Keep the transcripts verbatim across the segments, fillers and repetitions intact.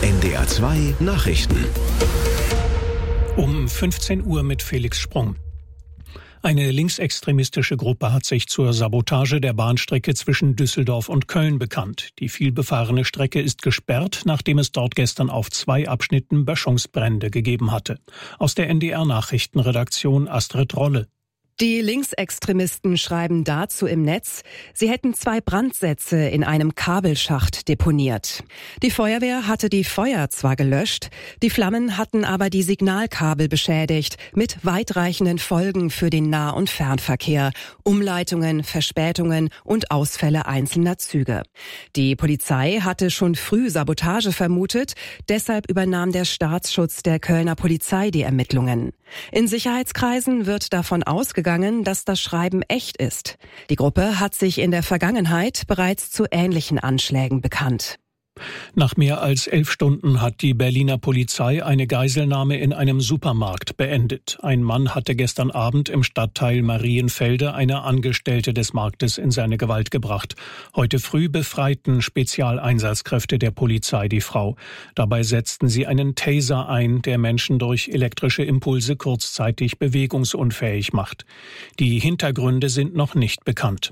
N D R zwei Nachrichten. Um fünfzehn Uhr mit Felix Sprung. Eine linksextremistische Gruppe hat sich zur Sabotage der Bahnstrecke zwischen Düsseldorf und Köln bekannt. Die vielbefahrene Strecke ist gesperrt, nachdem es dort gestern auf zwei Abschnitten Böschungsbrände gegeben hatte. Aus der N D R-Nachrichtenredaktion Astrid Rolle. Die Linksextremisten schreiben dazu im Netz, sie hätten zwei Brandsätze in einem Kabelschacht deponiert. Die Feuerwehr hatte die Feuer zwar gelöscht, die Flammen hatten aber die Signalkabel beschädigt, mit weitreichenden Folgen für den Nah- und Fernverkehr, Umleitungen, Verspätungen und Ausfälle einzelner Züge. Die Polizei hatte schon früh Sabotage vermutet, deshalb übernahm der Staatsschutz der Kölner Polizei die Ermittlungen. In Sicherheitskreisen wird davon ausgegangen, dass das Schreiben echt ist. Die Gruppe hat sich in der Vergangenheit bereits zu ähnlichen Anschlägen bekannt. Nach mehr als elf Stunden hat die Berliner Polizei eine Geiselnahme in einem Supermarkt beendet. Ein Mann hatte gestern Abend im Stadtteil Marienfelde eine Angestellte des Marktes in seine Gewalt gebracht. Heute früh befreiten Spezialeinsatzkräfte der Polizei die Frau. Dabei setzten sie einen Taser ein, der Menschen durch elektrische Impulse kurzzeitig bewegungsunfähig macht. Die Hintergründe sind noch nicht bekannt.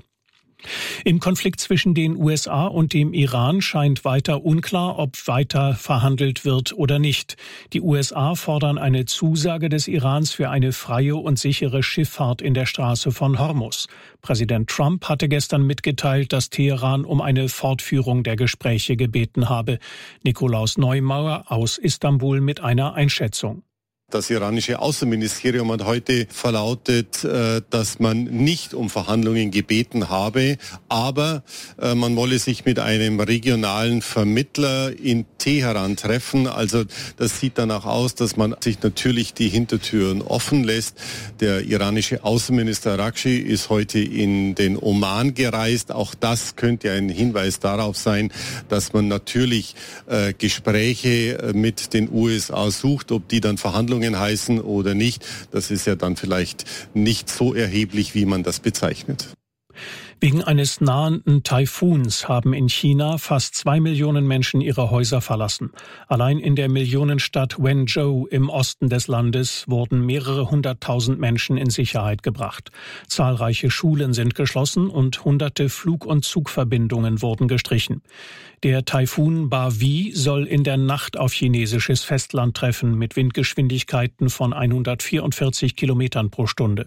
Im Konflikt zwischen den U S A und dem Iran scheint weiter unklar, ob weiter verhandelt wird oder nicht. Die U S A fordern eine Zusage des Irans für eine freie und sichere Schifffahrt in der Straße von Hormuz. Präsident Trump hatte gestern mitgeteilt, dass Teheran um eine Fortführung der Gespräche gebeten habe. Nikolaus Neumauer aus Istanbul mit einer Einschätzung. Das iranische Außenministerium hat heute verlautet, dass man nicht um Verhandlungen gebeten habe, aber man wolle sich mit einem regionalen Vermittler in Teheran treffen. Also das sieht danach aus, dass man sich natürlich die Hintertüren offen lässt. Der iranische Außenminister Araghchi ist heute in den Oman gereist. Auch das könnte ein Hinweis darauf sein, dass man natürlich Gespräche mit den U S A sucht, ob die dann Verhandlungen heißen oder nicht. Das ist ja dann vielleicht nicht so erheblich, wie man das bezeichnet. Wegen eines nahenden Taifuns haben in China fast zwei Millionen Menschen ihre Häuser verlassen. Allein in der Millionenstadt Wenzhou im Osten des Landes wurden mehrere hunderttausend Menschen in Sicherheit gebracht. Zahlreiche Schulen sind geschlossen und hunderte Flug- und Zugverbindungen wurden gestrichen. Der Taifun Bavi soll in der Nacht auf chinesisches Festland treffen mit Windgeschwindigkeiten von hundertvierundvierzig Kilometern pro Stunde.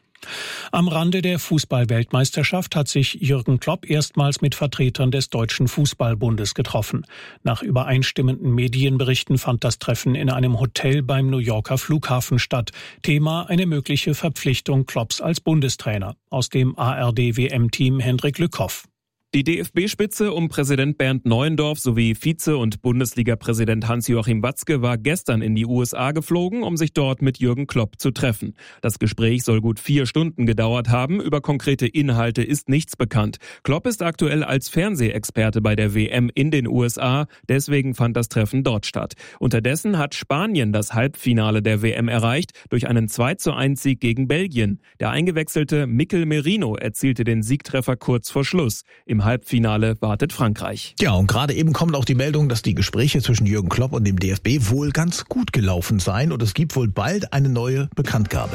Am Rande der Fußball-Weltmeisterschaft hat sich Jürgen Klopp erstmals mit Vertretern des Deutschen Fußballbundes getroffen. Nach übereinstimmenden Medienberichten fand das Treffen in einem Hotel beim New Yorker Flughafen statt. Thema eine mögliche Verpflichtung Klopps als Bundestrainer. Aus dem A R D-W M-Team Hendrik Lückhoff. Die D F B-Spitze um Präsident Bernd Neuendorf sowie Vize- und Bundesliga-Präsident Hans-Joachim Watzke war gestern in die U S A geflogen, um sich dort mit Jürgen Klopp zu treffen. Das Gespräch soll gut vier Stunden gedauert haben. Über konkrete Inhalte ist nichts bekannt. Klopp ist aktuell als Fernsehexperte bei der W M in den U S A. Deswegen fand das Treffen dort statt. Unterdessen hat Spanien das Halbfinale der W M erreicht durch einen zwei zu eins Sieg gegen Belgien. Der eingewechselte Mikel Merino erzielte den Siegtreffer kurz vor Schluss. Im Im Halbfinale wartet Frankreich. Ja, und gerade eben kommt auch die Meldung, dass die Gespräche zwischen Jürgen Klopp und dem D F B wohl ganz gut gelaufen seien und es gibt wohl bald eine neue Bekanntgabe.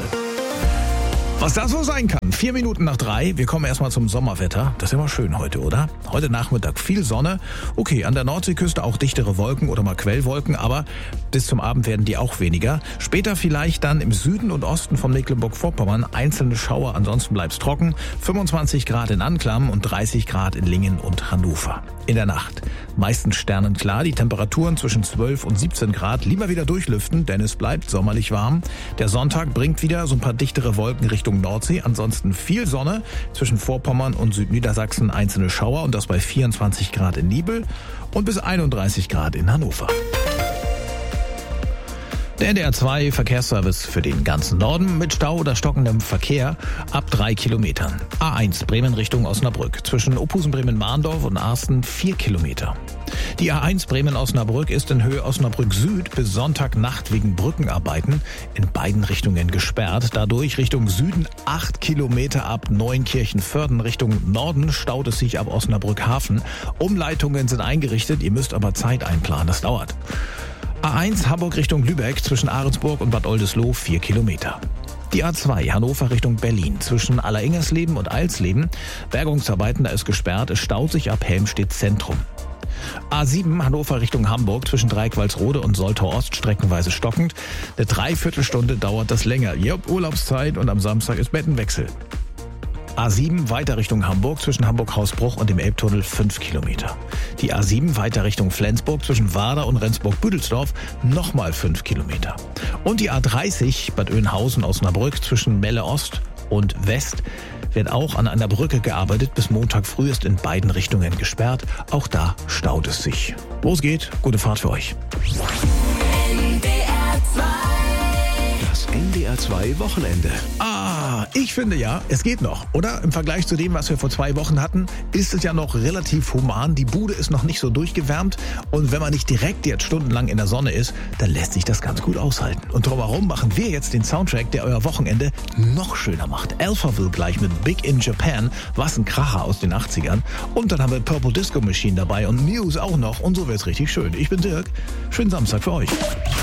Was da so sein kann. Vier Minuten nach drei. Wir kommen erstmal zum Sommerwetter. Das ist immer schön heute, oder? Heute Nachmittag viel Sonne. Okay, an der Nordseeküste auch dichtere Wolken oder mal Quellwolken, aber bis zum Abend werden die auch weniger. Später vielleicht dann im Süden und Osten von Mecklenburg-Vorpommern einzelne Schauer. Ansonsten bleibt's trocken. fünfundzwanzig Grad in Anklam und dreißig Grad in Lingen und Hannover. In der Nacht meistens sternenklar. Die Temperaturen zwischen zwölf und siebzehn Grad. Lieber wieder durchlüften, denn es bleibt sommerlich warm. Der Sonntag bringt wieder so ein paar dichtere Wolken Richtung Nordsee. Ansonsten viel Sonne. Zwischen Vorpommern und Südniedersachsen einzelne Schauer und das bei vierundzwanzig Grad in Niebel und bis einunddreißig Grad in Hannover. Der N D R zwei Verkehrsservice für den ganzen Norden mit Stau oder stockendem Verkehr ab drei Kilometern. A eins Bremen Richtung Osnabrück. Zwischen Opusen-Bremen-Mahndorf und Arsten vier Kilometer. Die A eins Bremen-Osnabrück ist in Höhe Osnabrück Süd bis Sonntagnacht wegen Brückenarbeiten in beiden Richtungen gesperrt. Dadurch Richtung Süden acht Kilometer ab Neunkirchen-Vörden. Richtung Norden staut es sich ab Osnabrück Hafen. Umleitungen sind eingerichtet, ihr müsst aber Zeit einplanen, das dauert. A eins Hamburg Richtung Lübeck zwischen Ahrensburg und Bad Oldesloe vier Kilometer. Die A zwei Hannover Richtung Berlin zwischen Alleringers-Leben und Eilsleben. Bergungsarbeiten, da ist gesperrt, es staut sich ab Helmstedt Zentrum. A sieben Hannover Richtung Hamburg zwischen Dreiqualsrode und Soltau Ost streckenweise stockend. Eine Dreiviertelstunde dauert das länger. Jupp, Urlaubszeit und am Samstag ist Bettenwechsel. A sieben weiter Richtung Hamburg zwischen Hamburg-Hausbruch und dem Elbtunnel fünf Kilometer. Die A sieben weiter Richtung Flensburg zwischen Warder und Rendsburg-Büdelsdorf nochmal fünf Kilometer. Und die A dreißig Bad Oeynhausen-Osnabrück zwischen Melle Ost und West wird auch an einer Brücke gearbeitet. Bis Montag früh ist in beiden Richtungen gesperrt. Auch da staut es sich. Los geht, gute Fahrt für euch. Das N D R zwei Wochenende. Ah, ich finde ja, es geht noch, oder? Im Vergleich zu dem, was wir vor zwei Wochen hatten, ist es ja noch relativ human. Die Bude ist noch nicht so durchgewärmt und wenn man nicht direkt jetzt stundenlang in der Sonne ist, dann lässt sich das ganz gut aushalten. Und drumherum machen wir jetzt den Soundtrack, der euer Wochenende noch schöner macht. Alphaville gleich mit Big in Japan, was ein Kracher aus den achtzigern. Und dann haben wir Purple Disco Machine dabei und Muse auch noch und so wird's richtig schön. Ich bin Dirk, schönen Samstag für euch.